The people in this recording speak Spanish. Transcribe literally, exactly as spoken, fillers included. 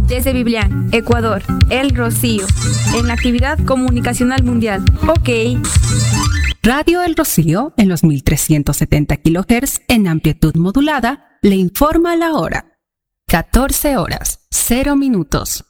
Desde Biblián, Ecuador, El Rocío, en la actividad comunicacional mundial. Ok. Radio El Rocío, en los mil trescientos setenta kilohertz en amplitud modulada, le informa la hora. catorce horas, cero minutos.